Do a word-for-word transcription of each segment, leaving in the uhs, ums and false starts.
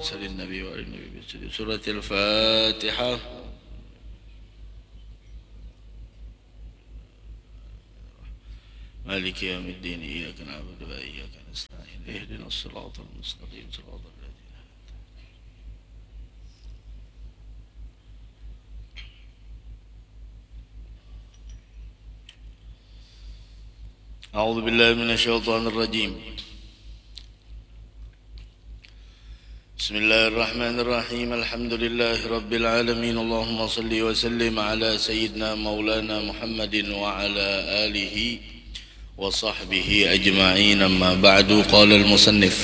صلى النبي وعلى النبي سورة الفاتحة. مالك يوم الدين إياك نعبد وإياك نستعين اهدنا الصراط المستقيم صراط الذين أعوذ بالله من الشيطان الرجيم. بسم الله الرحمن الرحيم. الحمد لله رب العالمين. اللهم صل وسلم على سيدنا مولانا محمد وعلى آله وصحبه أجمعين. أما بعد. قال المصنف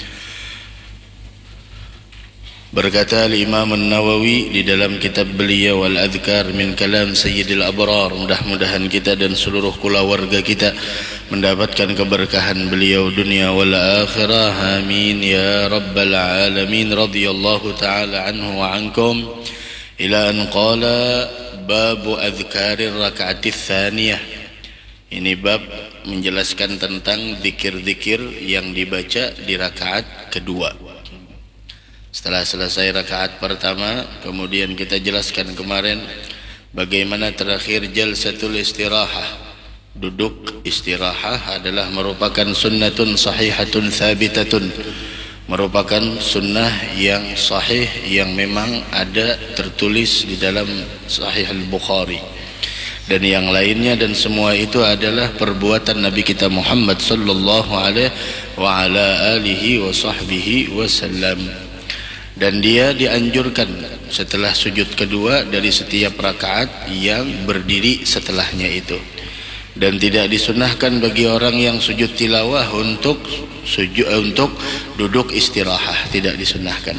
berkata Imam An-Nawawi di dalam kitab beliau Al-Adhkar min kalam Sayyidil Abrar, mudah-mudahan kita dan seluruh keluarga kita mendapatkan keberkahan beliau dunia wal akhirah, amin ya rabbal alamin. Radhiyallahu ta'ala anhu wa ankum ila an qala babu adhkarir raka'ati tsaniyah. Ini bab menjelaskan tentang zikir-zikir yang dibaca di rakaat kedua. Setelah selesai rakaat pertama, kemudian kita jelaskan kemarin bagaimana terakhir jalsatul istirahah. Duduk istirahah adalah merupakan sunnatun sahihatun thabitatun, merupakan sunnah yang sahih yang memang ada tertulis di dalam Sahih Al-Bukhari dan yang lainnya, dan semua itu adalah perbuatan Nabi kita Muhammad sallallahu alaihi wa ala alihi wa sahbihi wasallam. Dan dia dianjurkan setelah sujud kedua dari setiap rakaat yang berdiri setelahnya itu, dan tidak disunahkan bagi orang yang sujud tilawah untuk sujud untuk duduk istirahah, tidak disunahkan.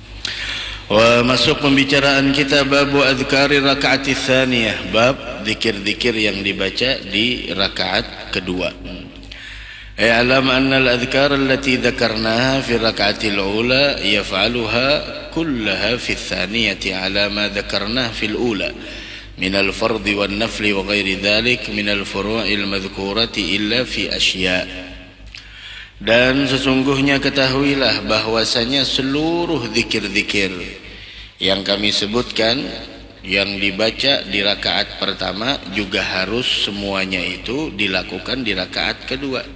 Wa masuk pembicaraan kita babu adhkari rakaati tsaniyah, bab zikir-zikir yang dibaca di rakaat kedua. اعلم أن الأذكار التي ذكرناها في الركعة الأولى يفعلها كلها في الثانية على ما ذكرناه في الأولى من الفرض والنفل وغير ذلك من الفروع المذكورة إلا في أشياء. Dan sesungguhnya ketahuilah bahwasanya seluruh zikir-zikir yang kami sebutkan yang dibaca di rakaat pertama juga harus semuanya itu dilakukan di rakaat kedua.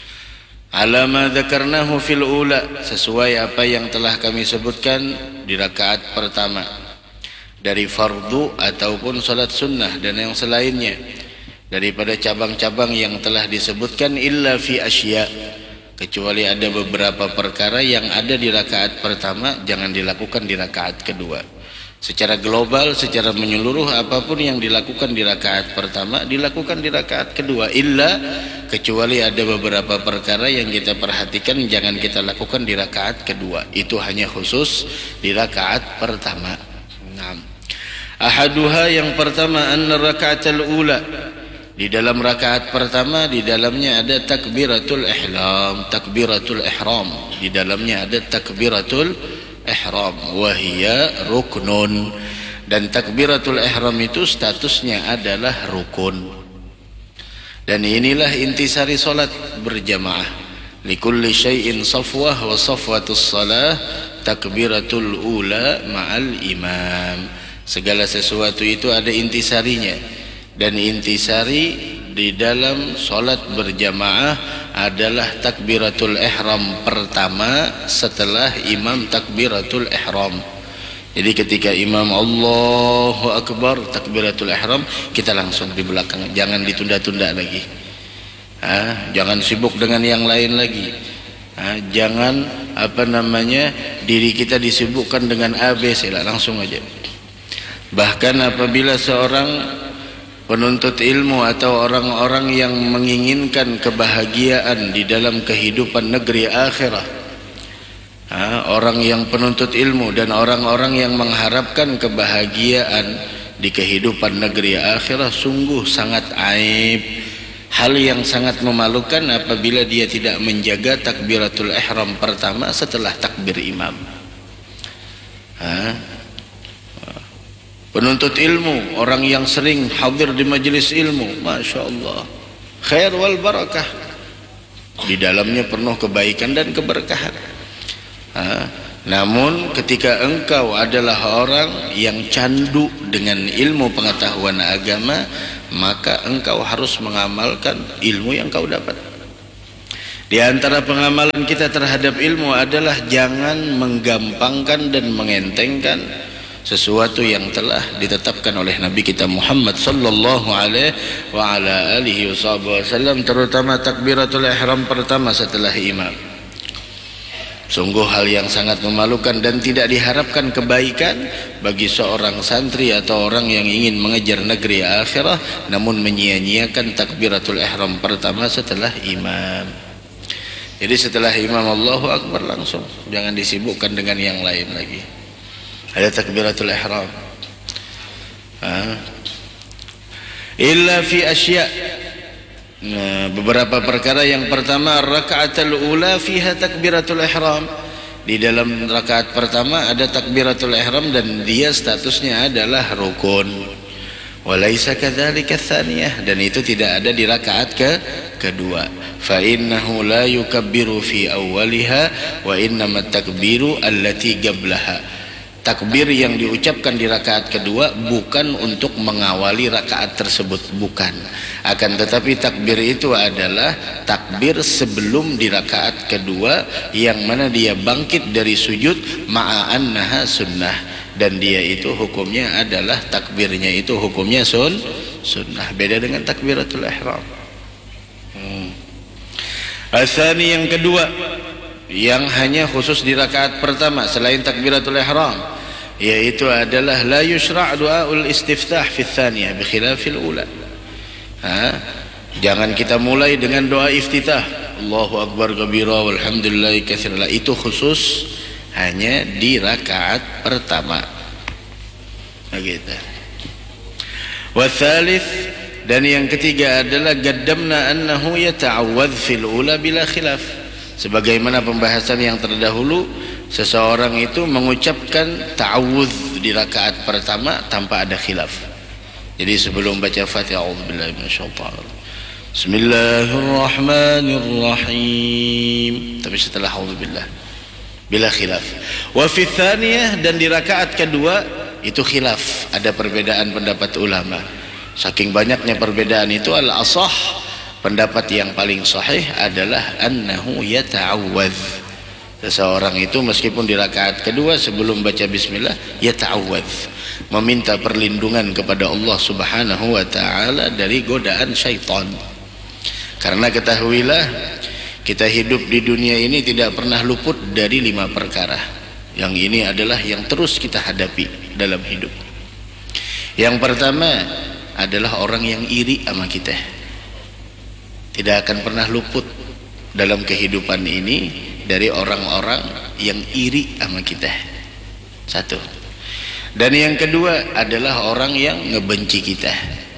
Alama dzakarnahu fil ula, sesuai apa yang telah kami sebutkan di rakaat pertama dari fardu ataupun salat sunnah dan yang selainnya daripada cabang-cabang yang telah disebutkan, illa fi asya, kecuali ada beberapa perkara yang ada di rakaat pertama jangan dilakukan di rakaat kedua. Secara global, secara menyeluruh, apapun yang dilakukan di rakaat pertama dilakukan di rakaat kedua, illa, kecuali ada beberapa perkara yang kita perhatikan jangan kita lakukan di rakaat kedua. Itu hanya khusus di rakaat pertama. Naam. Ahaduha, yang pertama, anna rakaatul ula, di dalam rakaat pertama di dalamnya ada takbiratul ihram, takbiratul ihram, di dalamnya ada takbiratul ihram, wahia ruknun, dan takbiratul ihram itu statusnya adalah rukun. Dan inilah intisari solat berjamaah. Likulli syai'in safwah wa safwatus salah takbiratul ula ma'al imam. Segala sesuatu itu ada intisarinya, dan intisari di dalam solat berjamaah adalah takbiratul ihram pertama setelah imam takbiratul ihram. Jadi ketika imam Allahu Akbar takbiratul ihram, kita langsung di belakang, jangan ditunda-tunda lagi. Ha, jangan sibuk dengan yang lain lagi. Ha, jangan apa namanya diri kita disibukkan dengan A B C, langsung aja. Bahkan apabila seorang penuntut ilmu atau orang-orang yang menginginkan kebahagiaan di dalam kehidupan negeri akhirat, ha, orang yang penuntut ilmu dan orang-orang yang mengharapkan kebahagiaan di kehidupan negeri akhirat, sungguh sangat aib, hal yang sangat memalukan apabila dia tidak menjaga takbiratul ihram pertama setelah takbir imam. Ha? Penuntut ilmu, orang yang sering hadir di majelis ilmu, masya Allah, khair wal barakah, di dalamnya penuh kebaikan dan keberkahan. Ha? Namun ketika engkau adalah orang yang candu dengan ilmu pengetahuan agama, maka engkau harus mengamalkan ilmu yang kau dapat. Di antara pengamalan kita terhadap ilmu adalah jangan menggampangkan dan mengentengkan sesuatu yang telah ditetapkan oleh Nabi kita Muhammad sallallahu alaihi wa ala alihi wasallam, terutama takbiratul ihram pertama setelah imam. Sungguh hal yang sangat memalukan dan tidak diharapkan kebaikan bagi seorang santri atau orang yang ingin mengejar negeri akhirah namun menyia-nyiakan takbiratul ihram pertama setelah imam. Jadi setelah imam Allahu Akbar langsung, jangan disibukkan dengan yang lain lagi. Ada takbiratul ihram. Ha? Illa fi asya'. Nah, beberapa perkara. Yang pertama, raka'atul ula fiha takbiratul ihram. Di dalam rakaat pertama ada takbiratul ihram dan dia statusnya adalah rukun. Walaysa kadzalika tsaniyah, dan itu tidak ada di rakaat ke kedua. Fa innahu la yukabbiru fi awwaliha wa innamat takbiru allati qablaha. Takbir yang diucapkan di rakaat kedua bukan untuk mengawali rakaat tersebut, bukan. Akan tetapi takbir itu adalah takbir sebelum di rakaat kedua, yang mana dia bangkit dari sujud ma'annaha sunnah, dan dia itu hukumnya adalah takbirnya itu hukumnya sun sunnah. Beda dengan takbiratul ihram. Hmm. Asani yang kedua, yang hanya khusus di rakaat pertama selain takbiratul ihram, yaitu adalah la yushra' du'aul istiftah fi tsaniyah bi khilafil ula. Ha? Jangan kita mulai dengan doa iftitah, Allahu akbar kabira walhamdulillahi katsira. Itu khusus hanya di rakaat pertama. Begitu. Wa tsalits, dan yang ketiga adalah qaddamna annahu yata'awwadz fil ula bila khilaf. Sebagaimana pembahasan yang terdahulu, seseorang itu mengucapkan ta'awudz di rakaat pertama tanpa ada khilaf. Jadi sebelum baca Fatihah, a'udzubillahi minasyaitonir rajim, bismillahirrahmanirrahim, tapi setelah a'udzubillah bila khilaf. Wa fi tsaniyah, dan di rakaat kedua itu khilaf, ada perbedaan pendapat ulama. Saking banyaknya perbedaan itu, al-ashah, pendapat yang paling sahih adalah annahu yata'awwadz. Seseorang itu meskipun di rakaat kedua sebelum baca bismillah yata'awwadz, meminta perlindungan kepada Allah Subhanahu wa taala dari godaan syaitan. Karena ketahuilah, kita hidup di dunia ini tidak pernah luput dari lima perkara. Yang ini adalah yang terus kita hadapi dalam hidup. Yang pertama adalah orang yang iri sama kita. Tidak akan pernah luput dalam kehidupan ini dari orang-orang yang iri sama kita. Satu. Dan yang kedua adalah orang yang ngebenci kita.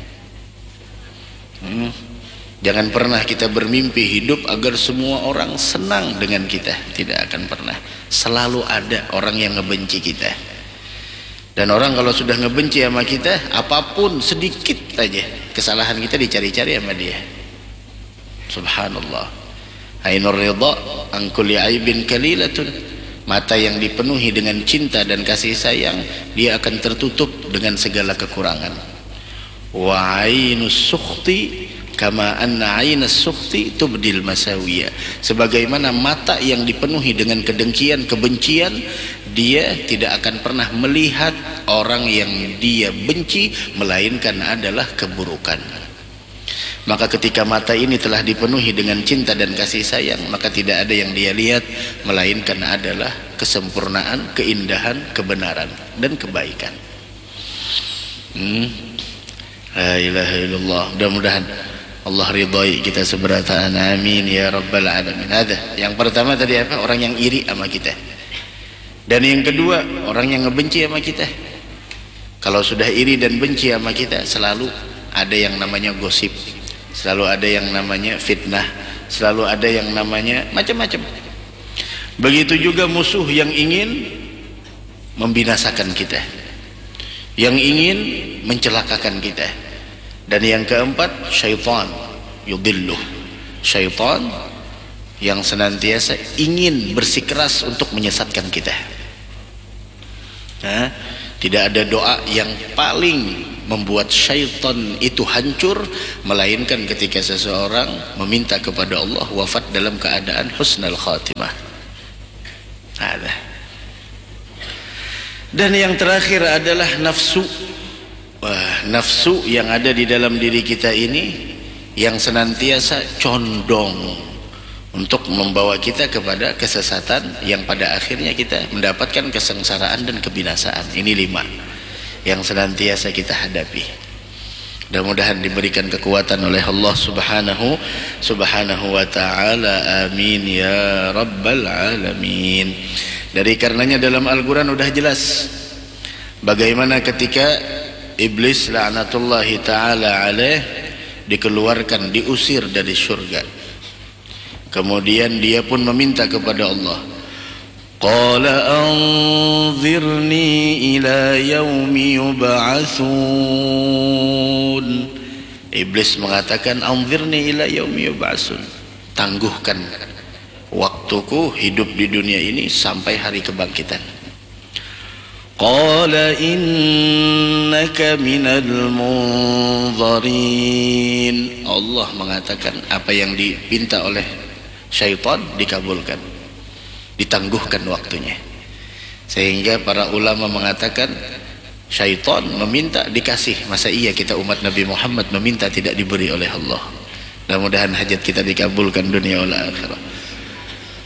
hmm. Jangan pernah kita bermimpi hidup agar semua orang senang dengan kita. Tidak akan pernah. Selalu ada orang yang ngebenci kita. Dan orang kalau sudah ngebenci sama kita, apapun sedikit aja kesalahan kita dicari-cari sama dia. Subhanallah. Ainur ridha an kulli aibin kalilatun. Mata yang dipenuhi dengan cinta dan kasih sayang, dia akan tertutup dengan segala kekurangan. Wa ainus sukhti kama anna ainas sukhti tubdil masawiya. Sebagaimana mata yang dipenuhi dengan kedengkian, kebencian, dia tidak akan pernah melihat orang yang dia benci melainkan adalah keburukan. Maka ketika mata ini telah dipenuhi dengan cinta dan kasih sayang, maka tidak ada yang dia lihat melainkan adalah kesempurnaan, keindahan, kebenaran dan kebaikan. hmm. La ilaha illallah. Mudah-mudahan Allah ridhai kita seberataan, amin ya rabbal alamin. Ada yang pertama tadi apa? Orang yang iri sama kita. Dan yang kedua, orang yang ngebenci sama kita. Kalau sudah iri dan benci sama kita, selalu ada yang namanya gosip, selalu ada yang namanya fitnah, selalu ada yang namanya macam-macam. Begitu juga musuh yang ingin membinasakan kita, yang ingin mencelakakan kita. Dan yang keempat, syaitan yudilluh, syaitan yang senantiasa ingin bersikeras untuk menyesatkan kita. Nah, tidak ada doa yang paling membuat syaitan itu hancur melainkan ketika seseorang meminta kepada Allah wafat dalam keadaan husnul khatimah. Ada. Dan yang terakhir adalah nafsu. Wah, nafsu yang ada di dalam diri kita ini yang senantiasa condong untuk membawa kita kepada kesesatan yang pada akhirnya kita mendapatkan kesengsaraan dan kebinasaan. Ini lima yang senantiasa kita hadapi. Mudah-mudahan diberikan kekuatan oleh Allah subhanahu subhanahu wa ta'ala. Amin ya rabbal alamin. Dari karenanya dalam Al-Quran sudah jelas bagaimana ketika iblis la'natullahi ta'ala alaih dikeluarkan, diusir dari surga. Kemudian dia pun meminta kepada Allah, qala anzirni ila yaumi yub'atsun. Iblis mengatakan anzirni ila yaumi yub'atsun, tangguhkan waktuku hidup di dunia ini sampai hari kebangkitan. Qala innaka minal munzarin. Allah mengatakan apa yang dipinta oleh syaitan dikabulkan, ditangguhkan waktunya. Sehingga para ulama mengatakan syaitan meminta dikasih. Masa iya kita umat Nabi Muhammad meminta tidak diberi oleh Allah? Mudah-mudahan hajat kita dikabulkan dunia wal akhirah.